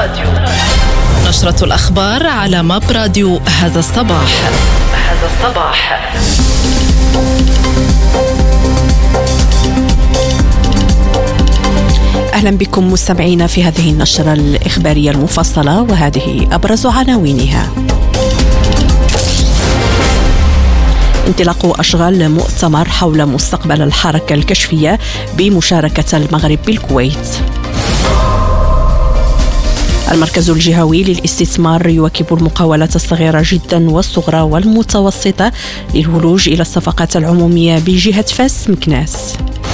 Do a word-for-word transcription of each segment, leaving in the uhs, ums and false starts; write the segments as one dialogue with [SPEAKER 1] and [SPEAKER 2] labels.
[SPEAKER 1] نشرة الأخبار على ماب راديو هذا الصباح. هذا الصباح أهلا بكم مستمعينا في هذه النشرة الإخبارية المفصلة، وهذه أبرز عناوينها. انطلاق أشغال مؤتمر حول مستقبل الحركة الكشفية بمشاركة المغرب بالكويت. المركز الجهوي للاستثمار يواكب المقاولات الصغيرة جدا والصغرى والمتوسطة للولوج إلى الصفقات العمومية بجهة فاس مكناس.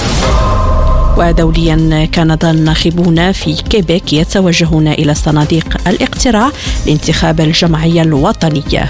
[SPEAKER 1] ودوليا كندا الناخبون في كيبيك يتوجهون إلى صناديق الاقتراع لانتخاب الجمعية الوطنية.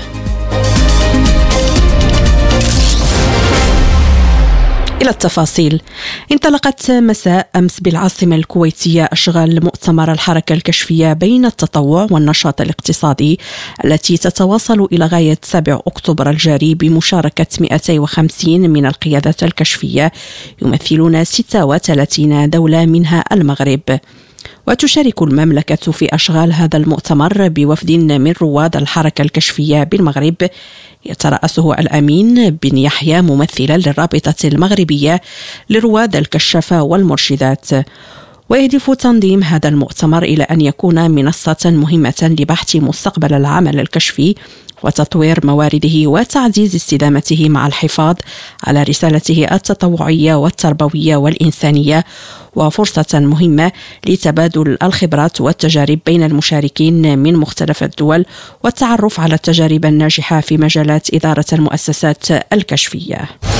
[SPEAKER 1] إلى التفاصيل. انطلقت مساء أمس بالعاصمة الكويتية أشغال مؤتمر الحركة الكشفية بين التطوع والنشاط الاقتصادي التي تتواصل إلى غاية سابع أكتوبر الجاري بمشاركة مئتين وخمسين من القيادات الكشفية يمثلون ستة وثلاثين دولة منها المغرب. وتشارك المملكة في أشغال هذا المؤتمر بوفد من رواد الحركة الكشفية بالمغرب يترأسه الأمين بن يحيى ممثلا للرابطة المغربية لرواد الكشافة والمرشدات. ويهدف تنظيم هذا المؤتمر إلى أن يكون منصة مهمة لبحث مستقبل العمل الكشفي وتطوير موارده وتعزيز استدامته مع الحفاظ على رسالته التطوعية والتربوية والإنسانية، وفرصة مهمة لتبادل الخبرات والتجارب بين المشاركين من مختلف الدول والتعرف على التجارب الناجحة في مجالات إدارة المؤسسات الكشفية.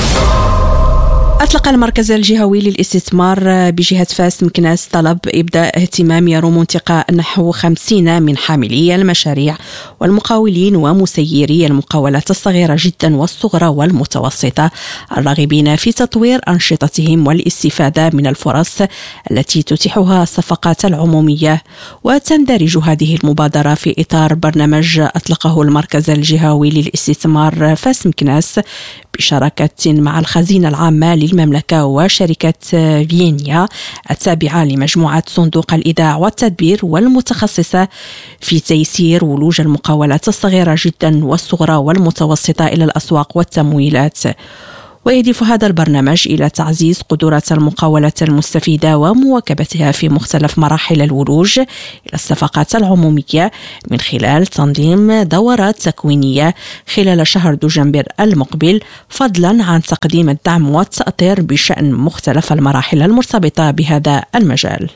[SPEAKER 1] أطلق المركز الجهوي للاستثمار بجهة فاس مكناس طلب إبداء اهتمام يروم انتقاء نحو خمسين من حاملي المشاريع والمقاولين ومسيري المقاولات الصغيرة جدا والصغرى والمتوسطة الراغبين في تطوير أنشطتهم والاستفادة من الفرص التي تتيحها الصفقات العمومية. وتندرج هذه المبادرة في إطار برنامج أطلقه المركز الجهوي للاستثمار فاس مكناس بشراكة مع الخزينة العامة للمملكة وشركة فيينيا التابعة لمجموعة صندوق الإيداع والتدبير والمتخصصة في تيسير ولوج المقاولات الصغيرة جدا والصغرى والمتوسطة إلى الأسواق والتمويلات. ويهدف هذا البرنامج إلى تعزيز قدرات المقاولات المستفيدة ومواكبتها في مختلف مراحل الولوج إلى الصفقات العمومية من خلال تنظيم دورات تكوينية خلال شهر دجنبر المقبل، فضلا عن تقديم الدعم والتأطير بشأن مختلف المراحل المرتبطة بهذا المجال.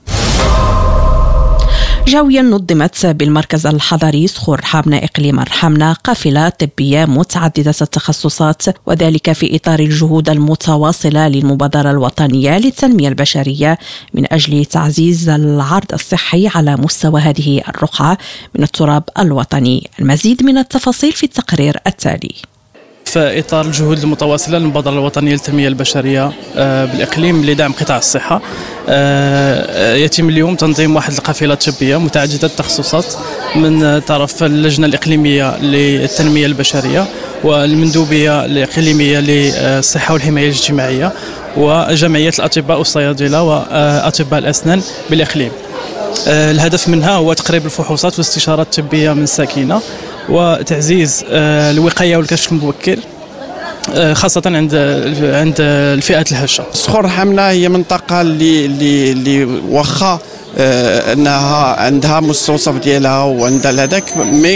[SPEAKER 1] جويا نظمت بالمركز الحضري صخور حامنة إقليم الرحمنة قافلة طبية متعددة التخصصات، وذلك في إطار الجهود المتواصلة للمبادرة الوطنية للتنمية البشرية من أجل تعزيز العرض الصحي على مستوى هذه الرقعة من التراب الوطني. المزيد من التفاصيل في التقرير التالي.
[SPEAKER 2] في إطار الجهود المتواصلة للمبادرة الوطنية للتنمية البشرية بالإقليم لدعم قطاع الصحة، يتم اليوم تنظيم واحد القافلة طبية متعددة التخصصات من طرف اللجنة الإقليمية للتنمية البشرية والمندوبية الإقليمية للصحة والحماية الاجتماعية وجمعية الأطباء والصيادلة وأطباء الأسنان بالإقليم. الهدف منها هو تقريب الفحوصات والاستشارات الطبية من الساكنة وتعزيز الوقاية والكشف المبكر خاصة عند عند الفئات الهشة.
[SPEAKER 3] صخور حامنة هي منطقة اللي اللي اللي واخا انها عندها مستوصف ديالها وعندها هذاك، مي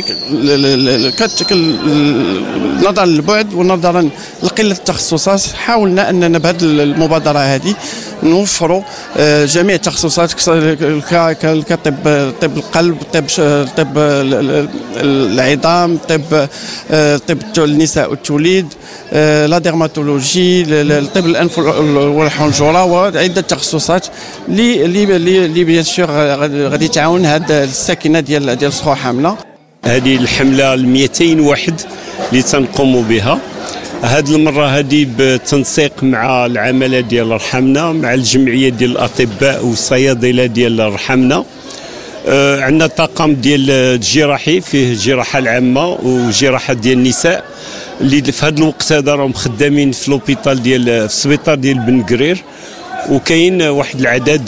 [SPEAKER 3] نظرا للبعد ونظرا لقله التخصصات حاولنا اننا بهذه المبادره هذه نوفروا جميع التخصصات كطب طب القلب، طب طب العظام، طب طب النساء والتوليد، لا ديرماتولوجي، طب الانف والحنجره، وعده تخصصات اللي اللي اللي بيان سور غادي تعاون هاد الساكنه ديال ديال صخور حامنه.
[SPEAKER 4] هذه الحمله ال مئتين واحد اللي تنقوموا بها هذه المره هذه بالتنسيق مع العماله ديال الرحمنه مع الجمعيه ديال الاطباء والصيادله ديال الرحمنه. آه عندنا طاقم ديال الجراحي فيه الجراحه العامه وجراحه ديال النساء اللي في هذا الوقت هذا راهم خدامين في لوبيتال ديال في السبيطار ديال بن قرير، وكاين واحد العدد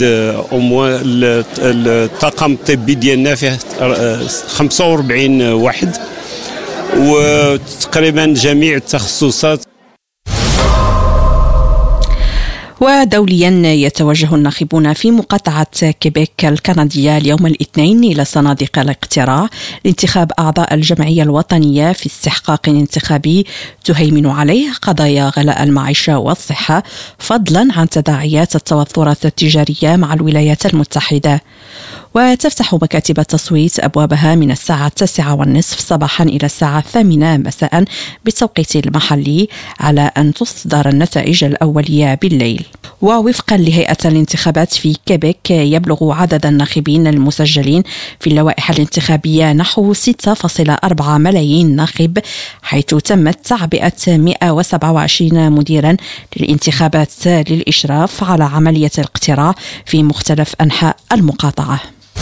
[SPEAKER 4] الطاقم الطبي ديالنا فيه خمسة وأربعين واحد وتقريبا جميع التخصصات.
[SPEAKER 1] ودوليا يتوجه الناخبون في مقاطعة كيبيك الكندية اليوم الاثنين إلى صناديق الاقتراع لانتخاب أعضاء الجمعية الوطنية في استحقاق انتخابي تهيمن عليه قضايا غلاء المعيشة والصحة، فضلا عن تداعيات التوترات التجارية مع الولايات المتحدة. وتفتح مكاتب التصويت أبوابها من الساعة التاسعة والنصف صباحا إلى الساعة الثامنة مساء بالتوقيت المحلي، على أن تصدر النتائج الأولية بالليل. ووفقا لهيئة الانتخابات في كيبيك يبلغ عدد الناخبين المسجلين في اللوائح الانتخابية نحو ستة فاصلة أربعة ملايين ناخب، حيث تمت تعبئة مئة وسبعة وعشرين مديرا للانتخابات للإشراف على عملية الاقتراع في مختلف أنحاء المقاطعة.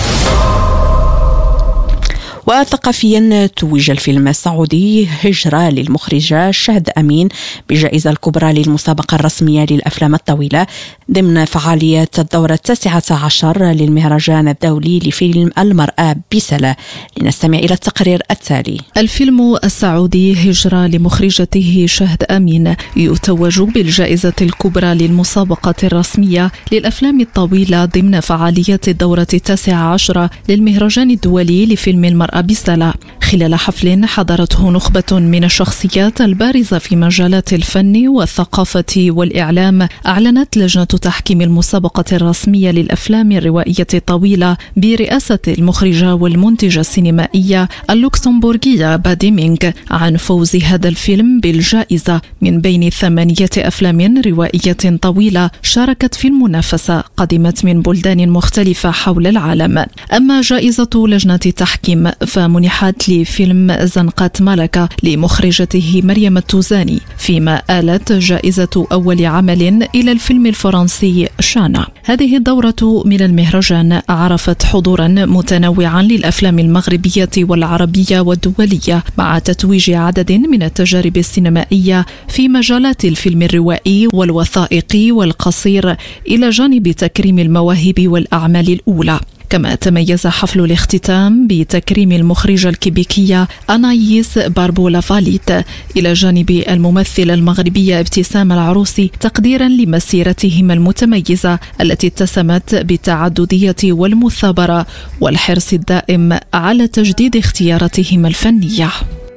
[SPEAKER 1] وثقافيا توج الفيلم السعودي هجرة للمخرجة شهد أمين بالجائزة الكبرى للمسابقة الرسمية للأفلام الطويلة ضمن فعالية الدورة التاسعة عشر للمهرجان الدولي لفيلم المرأة بسلة. لنستمع إلى التقرير التالي.
[SPEAKER 5] الفيلم السعودي هجرة لمخرجته شهد أمين يتوج بالجائزة الكبرى للمسابقة الرسمية للأفلام الطويلة ضمن فعالية الدورة التاسعة عشر للمهرجان الدولي لفيلم المرأة بسلة، خلال حفل حضرته نخبة من الشخصيات البارزة في مجالات الفن والثقافة والإعلام. أعلنت لجنة تحكيم المسابقة الرسمية للأفلام الروائية الطويلة برئاسة المخرجة والمنتجة السينمائية اللوكسمبورغية بادي مينغ عن فوز هذا الفيلم بالجائزة من بين ثمانية أفلام روائية طويلة شاركت في المنافسة قدمت من بلدان مختلفة حول العالم. أما جائزة لجنة التحكيم فمنحت لفيلم زنقة ملكة لمخرجته مريم التوزاني، فيما آلت جائزة أول عمل إلى الفيلم الفرنسي شانا. هذه الدورة من المهرجان عرفت حضورا متنوعا للأفلام المغربية والعربية والدولية، مع تتويج عدد من التجارب السينمائية في مجالات الفيلم الروائي والوثائقي والقصير، إلى جانب تكريم المواهب والأعمال الأولى. كما تميز حفل الاختتام بتكريم المخرجة الكيبيكية أنايس باربولا فاليت إلى جانب الممثلة المغربية ابتسام العروسي، تقديرا لمسيرتهما المتميزة التي اتسمت بالتعددية والمثابرة والحرص الدائم على تجديد اختياراتهما الفنية.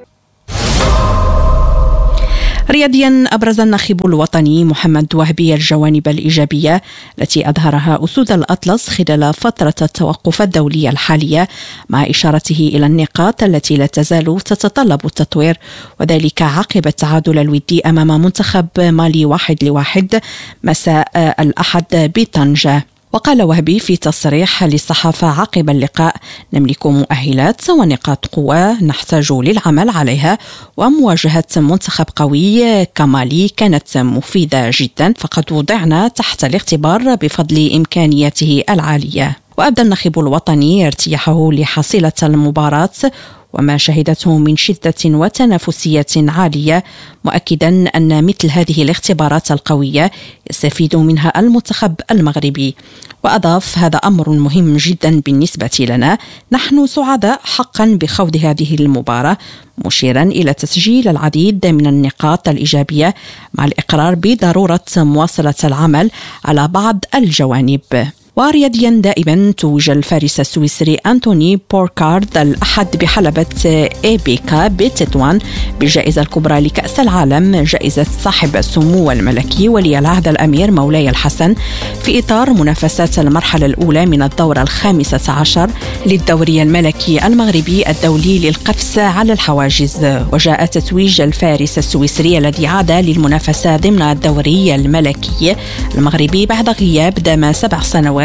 [SPEAKER 1] رياضيا أبرز الناخب الوطني محمد وهبي الجوانب الإيجابية التي أظهرها أسود الأطلس خلال فترة التوقف الدولية الحالية، مع إشارته إلى النقاط التي لا تزال تتطلب التطوير، وذلك عقب التعادل الودي أمام منتخب مالي واحد لواحد مساء الأحد بطنجة. وقال وهبي في تصريح للصحافة عقب اللقاء: نملك مؤهلات ونقاط قوة نحتاج للعمل عليها، ومواجهة منتخب قوي كمالي كانت مفيدة جدا، فقد وضعنا تحت الاختبار بفضل إمكانياته العالية. وأبدى الناخب الوطني ارتياحه لحصيلة المباراة وما شهدته من شدة وتنافسية عالية، مؤكدا أن مثل هذه الاختبارات القوية يستفيد منها المنتخب المغربي. وأضاف: هذا أمر مهم جدا بالنسبة لنا، نحن سعداء حقا بخوض هذه المباراة، مشيرا إلى تسجيل العديد من النقاط الإيجابية مع الإقرار بضرورة مواصلة العمل على بعض الجوانب. ورياضيا دائما توج الفارس السويسري أنتوني بوركارد الأحد بحلبة إيبيكا بتطوان بالجائزة الكبرى لكأس العالم، جائزة صاحب السمو الملكي ولي العهد الأمير مولاي الحسن، في إطار منافسات المرحلة الأولى من الدورة الخامسة عشر للدوري الملكي المغربي الدولي للقفز على الحواجز. وجاء تتويج الفارس السويسري الذي عاد للمنافسة ضمن الدوري الملكي المغربي بعد غياب دام سبع سنوات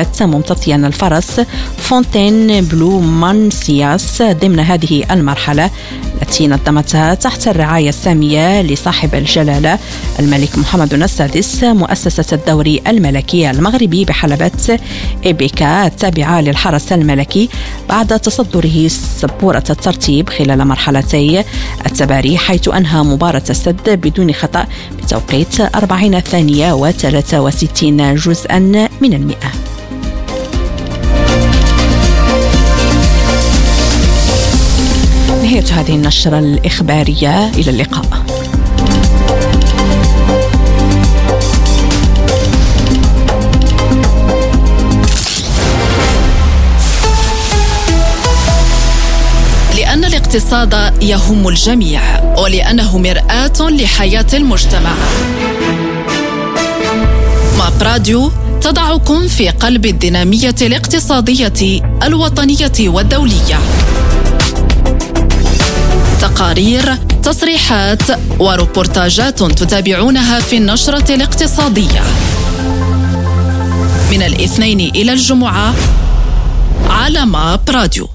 [SPEAKER 1] مرحلة ممتطيا الفرس فونتين بلو مانسياس ضمن هذه المرحلة التي نظمتها تحت الرعاية السامية لصاحب الجلالة الملك محمد السادس مؤسسة الدوري الملكي المغربي بحلبة إيبيكا التابعة للحرس الملكي، بعد تصدره سبورة الترتيب خلال مرحلتي التباري، حيث أنهى مباراة السد بدون خطأ بتوقيت أربعين ثانية وثلاثة وستين جزءا من المئة. نهاية هذه النشرة الإخبارية، إلى اللقاء.
[SPEAKER 5] لأن الاقتصاد يهم الجميع ولأنه مرآة لحياة المجتمع. ماب راديو تضعكم في قلب الدينامية الاقتصادية الوطنية والدولية. تقارير، تصريحات وروبورتاجات تتابعونها في النشرة الاقتصادية من الاثنين إلى الجمعة على ماب راديو.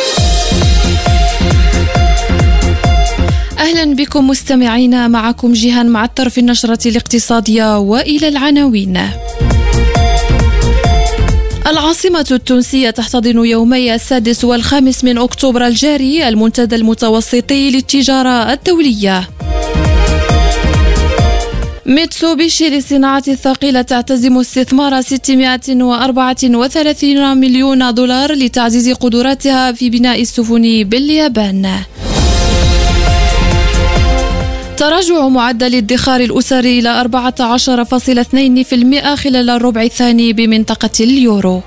[SPEAKER 5] أهلا بكم مستمعينا، معكم جيهان معطر في النشرة الاقتصادية، وإلى العناوين. العاصمة التونسية تحتضن يومي السادس والخامس من أكتوبر الجاري المنتدى المتوسطي للتجارة الدولية. ميتسوبيشي للصناعة الثقيلة تعتزم استثمار ستمائة وأربعة وثلاثين مليون دولار لتعزيز قدراتها في بناء السفن باليابان. تراجع معدل الادخار الأسري إلى أربعة عشر فاصلة اثنين بالمئة خلال الربع الثاني بمنطقة اليورو.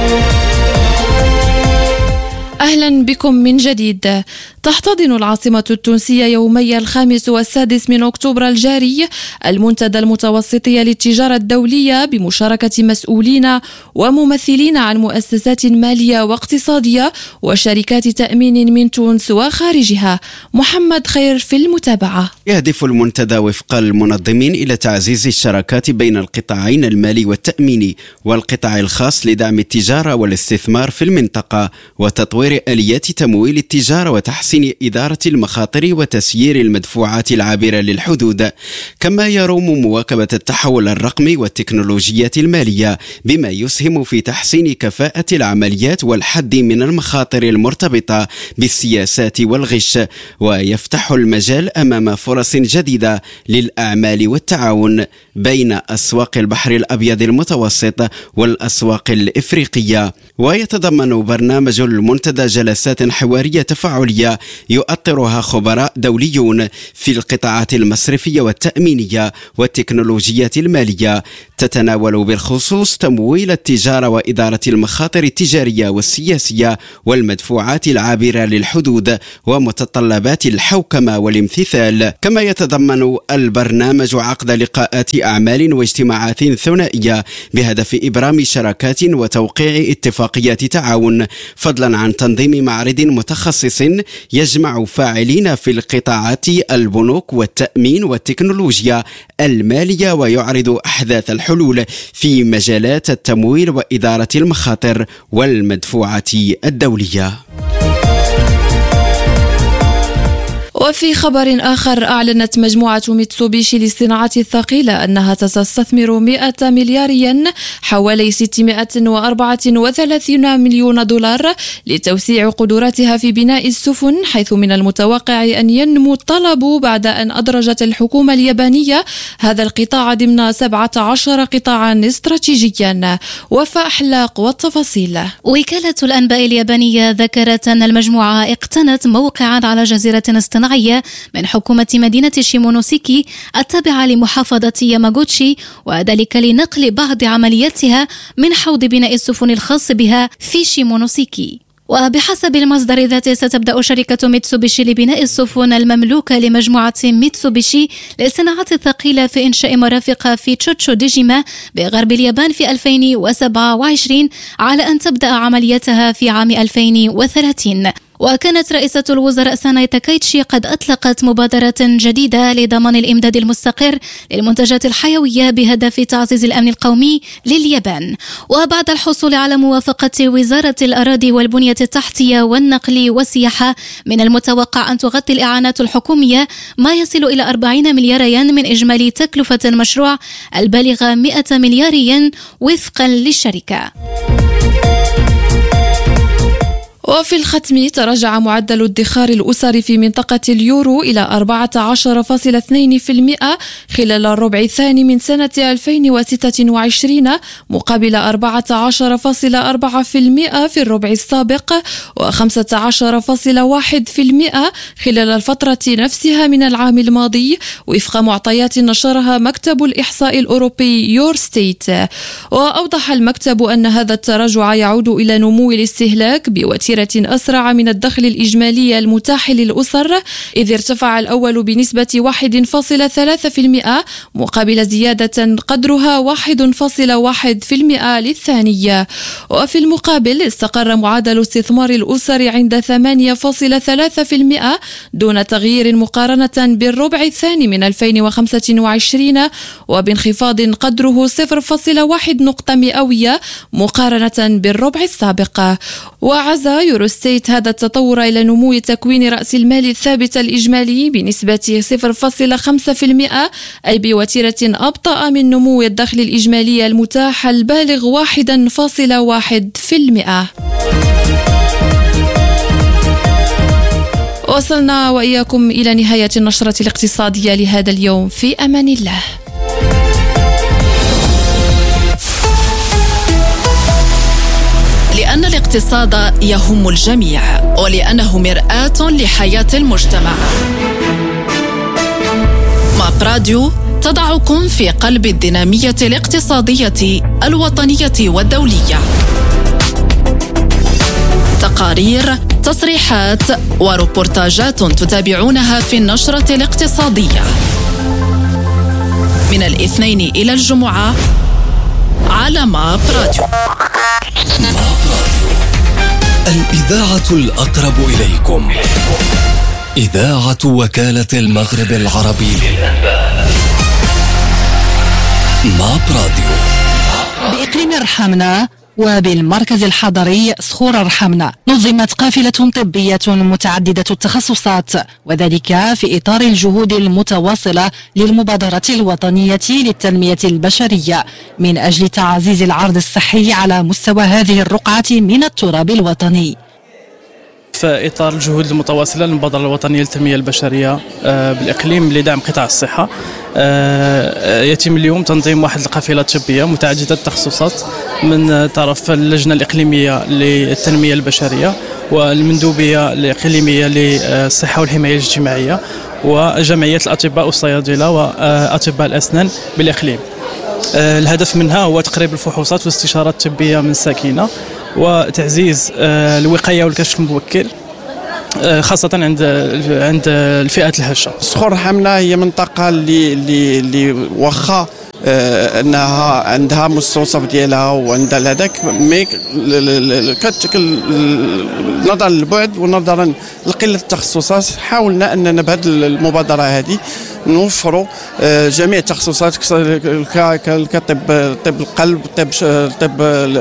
[SPEAKER 5] أهلا بكم من جديد. تحتضن العاصمة التونسية يومي الخامس والسادس من أكتوبر الجاري المنتدى المتوسطي للتجارة الدولية بمشاركة مسؤولين وممثلين عن مؤسسات مالية واقتصادية وشركات تأمين من تونس وخارجها. محمد خير في المتابعة.
[SPEAKER 6] يهدف المنتدى وفق المنظمين إلى تعزيز الشراكات بين القطاعين المالي والتأميني والقطاع الخاص لدعم التجارة والاستثمار في المنطقة وتطوير آليات تمويل التجارة وتحسين إدارة المخاطر وتسيير المدفوعات العابرة للحدود، كما يروم مواكبة التحول الرقمي والتكنولوجيات المالية بما يسهم في تحسين كفاءة العمليات والحد من المخاطر المرتبطة بالسياسات والغش، ويفتح المجال أمام فرص جديدة للأعمال والتعاون بين أسواق البحر الأبيض المتوسط والأسواق الإفريقية. ويتضمن برنامج المنتدى جلسات حوارية تفاعلية يؤطرها خبراء دوليون في القطاعات المصرفية والتأمينية والتكنولوجيات المالية، تتناول بالخصوص تمويل التجارة وإدارة المخاطر التجارية والسياسية والمدفوعات العابرة للحدود ومتطلبات الحوكمة والامتثال. كما يتضمن البرنامج عقد لقاءات أعمال واجتماعات ثنائية بهدف إبرام شراكات وتوقيع اتفاقيات تعاون، فضلا عن تنظيم معرض متخصص يجمع فاعلين في القطاعات البنوك والتأمين والتكنولوجيا المالية ويعرض أحداث الحلول في مجالات التمويل وإدارة المخاطر والمدفوعات الدولية.
[SPEAKER 5] وفي خبر آخر، أعلنت مجموعة ميتسوبيشي للصناعة الثقيلة أنها ستستثمر مئة مليار ين حوالي ستمائة وأربعة وثلاثين مليون دولار لتوسيع قدراتها في بناء السفن، حيث من المتوقع أن ينمو الطلب بعد أن أدرجت الحكومة اليابانية هذا القطاع ضمن سبعة عشر قطاعا استراتيجيا. وفاء أحلاق والتفاصيل.
[SPEAKER 7] وكالة الأنباء اليابانية ذكرت أن المجموعة اقتنت موقعا على جزيرة اصطناعية من حكومة مدينة شيمونوسيكي التابعة لمحافظة ياماغوتشي، وذلك لنقل بعض عملياتها من حوض بناء السفن الخاص بها في شيمونوسيكي. وبحسب المصدر ذاته ستبدأ شركة ميتسوبيشي لبناء السفن المملوكة لمجموعة ميتسوبيشي للصناعة الثقيلة في إنشاء مرافق في تشوتشو ديجيما بغرب اليابان في ألفين وسبعة وعشرين، على أن تبدأ عملياتها في عام ألفين وثلاثين. وكانت رئيسة الوزراء سانا تاكايتشي قد أطلقت مبادرة جديدة لضمان الإمداد المستقر للمنتجات الحيوية بهدف تعزيز الأمن القومي لليابان. وبعد الحصول على موافقة وزارة الأراضي والبنية التحتية والنقل والسياحة، من المتوقع أن تغطي الإعانات الحكومية ما يصل إلى أربعين مليار ين من إجمالي تكلفة المشروع البالغة مئة مليار ين وفقا للشركة.
[SPEAKER 8] وفي الختم تراجع معدل الادخار الأسري في منطقة اليورو إلى أربعة عشر فاصلة اثنين بالمئة خلال الربع الثاني من سنة ألفين وستة وعشرين مقابل أربعة عشر فاصلة أربعة بالمئة في الربع السابق وخمسة عشر فاصلة واحد بالمئة خلال الفترة نفسها من العام الماضي وفق معطيات نشرها مكتب الإحصاء الأوروبي يورستيت. وأوضح المكتب أن هذا التراجع يعود إلى نمو الاستهلاك بوتيرة أسرع من الدخل الإجمالي المتاح للأسر، إذ ارتفع الأول بنسبة واحد فاصلة ثلاثة بالمئة مقابل زيادة قدرها واحد فاصلة واحد بالمئة للثانية. وفي المقابل استقر معدل استثمار الأسر عند ثمانية فاصلة ثلاثة بالمئة دون تغيير مقارنة بالربع الثاني من ألفين وخمسة وعشرين وبانخفاض قدره صفر فاصلة واحد نقطة مئوية مقارنة بالربع السابق. وعزى يوروستيت هذا التطور إلى نمو تكوين رأس المال الثابت الإجمالي بنسبة صفر فاصلة خمسة بالمئة أي بوتيرة أبطأ من نمو الدخل الإجمالي المتاح البالغ واحد فاصلة واحد بالمئة. وصلنا وإياكم إلى نهاية النشرة الاقتصادية لهذا اليوم، في أمان الله.
[SPEAKER 5] لأن الاقتصاد يهم الجميع ولأنه مرآة لحياة المجتمع. ماب راديو تضعكم في قلب الدينامية الاقتصادية الوطنية والدولية. تقارير، تصريحات وروبورتاجات تتابعونها في النشرة الاقتصادية من الاثنين إلى الجمعة على ماب راديو.
[SPEAKER 9] الإذاعة الأقرب إليكم، إذاعة وكالة المغرب العربي للأنباء. ماب راديو
[SPEAKER 10] بإقليم رحمنا وبالمركز الحضري صخور رحمنا نظمت قافلة طبية متعددة التخصصات، وذلك في إطار الجهود المتواصلة للمبادرة الوطنية للتنمية البشرية من أجل تعزيز العرض الصحي على مستوى هذه الرقعة من التراب الوطني.
[SPEAKER 2] في إطار الجهود المتواصلة للمبادرة الوطنية للتنمية البشرية بالإقليم لدعم قطاع الصحة، يتم اليوم تنظيم واحد القافلة طبية متعددة التخصصات من طرف اللجنة الإقليمية للتنمية البشرية والمندوبية الإقليمية للصحة والحماية الاجتماعية وجمعية الأطباء والصيادلة وأطباء الأسنان بالإقليم. الهدف منها هو تقريب الفحوصات والاستشارات الطبية من الساكنة وتعزيز الوقاية والكشف المبكر خاصة عند عند الفئات الهشة.
[SPEAKER 3] صخور رحمنا هي منطقة اللي اللي اللي واخا انها عندها مستوصف ديالها وعندها هذاك مي كتشكل نظرا للبعد ونظرا لقله التخصصات حاولنا اننا بهذه المبادره هذه نوفروا جميع التخصصات كطب طب القلب، طب طب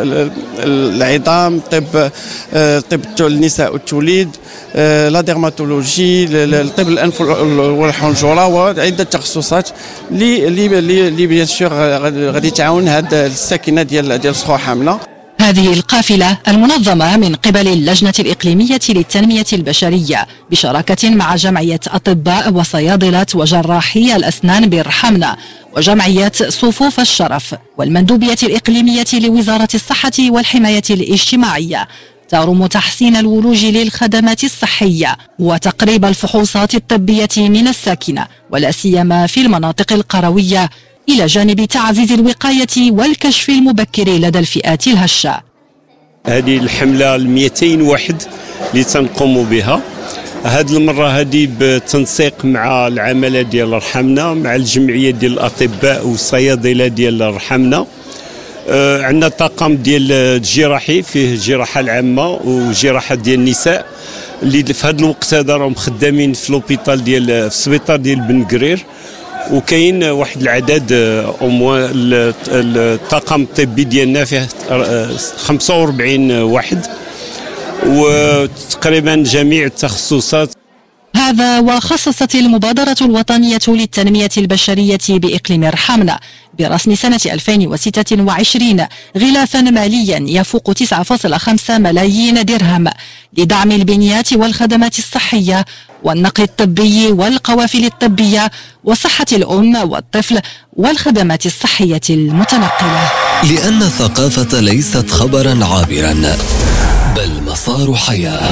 [SPEAKER 3] العظام، طب طب النساء والتوليد، لا ديرماتولوجي، طب الانف والحنجره وعده تخصصات اللي اللي اللي بيان سور غادي تعاون هاد الساكنه ديال ديال صخور حامله.
[SPEAKER 10] هذه القافلة المنظمة من قبل اللجنة الإقليمية للتنمية البشرية بشراكة مع جمعية أطباء وصيادلة وجراحي الأسنان بالرحمنة وجمعية صفوف الشرف والمندوبية الإقليمية لوزارة الصحة والحماية الاجتماعية ترم تحسين الولوج للخدمات الصحية وتقريب الفحوصات الطبية من الساكنة ولا سيما في المناطق القروية، إلى جانب تعزيز الوقاية والكشف المبكر لدى الفئات الهشة.
[SPEAKER 4] هذه الحملة المئتين واحد اللي تنقوم بها هذه المرة هذه بالتنسيق مع العمالة ديال رحمنا مع الجمعية ديال الأطباء والصيادلة ديال رحمنا. آه عندنا طاقم ديال الجراحي فيه الجراحة العامة وجراحة ديال النساء اللي في هذا الوقت هذا راهم خدامين في لوبيتال ديال في السبيطار ديال بن قرير، وكاين واحد العدد أموا الطاقم الطبي ديالنا فيه خمسة وأربعين واحد وتقريبا جميع التخصصات.
[SPEAKER 10] هذا وخصصت المبادرة الوطنية للتنمية البشرية بإقليم رحمنا برسم سنة ألفين وستة وعشرين غلافا ماليا يفوق تسعة فاصلة خمسة ملايين درهم لدعم البنيات والخدمات الصحية والنقل الطبي والقوافل الطبية وصحة الأم والطفل والخدمات الصحية المتنقلة.
[SPEAKER 9] لأن الثقافة ليست خبرا عابرا بل مسار حياة.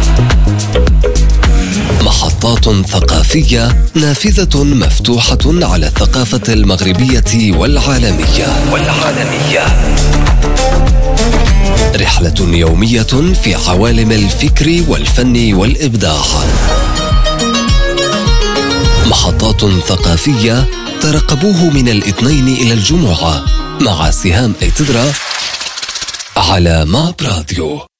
[SPEAKER 9] محطات ثقافية نافذة مفتوحة على الثقافة المغربية والعالمية والعالمية. رحلة يومية في عوالم الفكر والفن والإبداع. محطات ثقافية ترقبوه من الاثنين إلى الجمعة مع سهام ايتدرا على ماب راديو.